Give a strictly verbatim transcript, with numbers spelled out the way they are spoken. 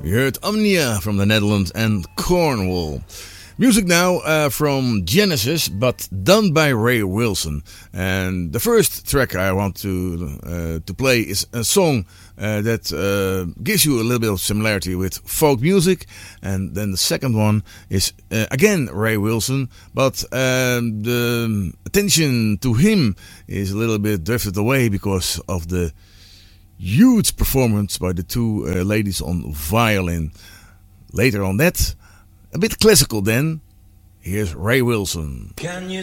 You heard Omnia from the Netherlands and Cornwall. Music now uh, from Genesis, but done by Ray Wilson. And the first track I want to uh, to play is a song uh, that uh, gives you a little bit of similarity with folk music. And then the second one is uh, again Ray Wilson, but uh, the attention to him is a little bit drifted away because of the huge performance by the two uh, ladies on violin. Later on that, a bit classical then. Here's Ray Wilson. Can you